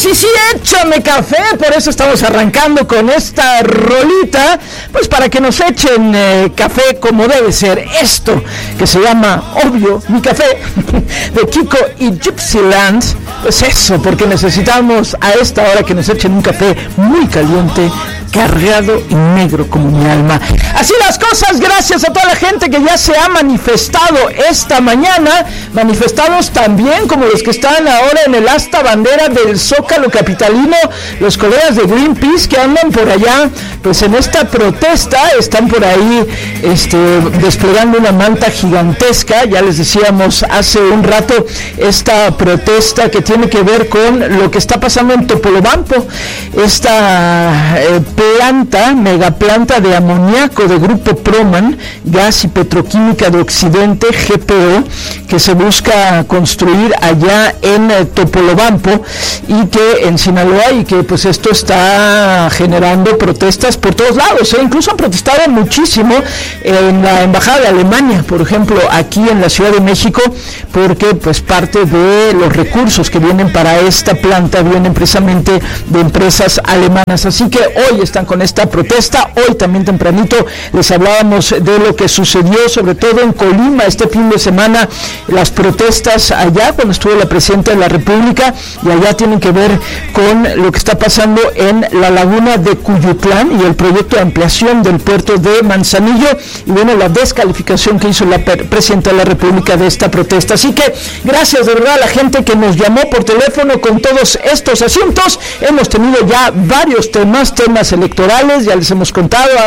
y sí, échame café, por eso estamos arrancando con esta rolita, pues para que nos echen café como debe ser, esto que se llama, obvio, Mi Café, de Kiko y Gypsyland, pues eso, porque necesitamos a esta hora que nos echen un café muy caliente, cargado y negro como mi alma. Así las cosas, gracias a toda la gente que ya se ha manifestado esta mañana, manifestados también como los que están ahora en el asta bandera del Zócalo capitalino, los colegas de Greenpeace que andan por allá, pues en esta protesta, están por ahí desplegando una manta gigantesca. Ya les decíamos hace un rato, esta protesta que tiene que ver con lo que está pasando en Topolobampo, esta megaplanta de amoníaco de Grupo Proman, Gas y Petroquímica de Occidente, GPO, que se busca construir allá en Topolobampo y que en Sinaloa, y que pues esto está generando protestas por todos lados, incluso han protestado muchísimo en la embajada de Alemania, por ejemplo, aquí en la Ciudad de México, porque pues parte de los recursos que vienen para esta planta vienen precisamente de empresas alemanas, así que hoy están con esta protesta. Hoy también tempranito les hablábamos de lo que sucedió sobre todo en Colima este fin de semana, las protestas allá cuando estuvo la Presidenta de la República, y allá tienen que ver con lo que está pasando en la laguna de Cuyutlán y el proyecto de ampliación del puerto de Manzanillo, y bueno, la descalificación que hizo la Presidenta de la República de esta protesta. Así que gracias de verdad a la gente que nos llamó por teléfono con todos estos asuntos. Hemos tenido ya varios temas electorales, ya les hemos contado,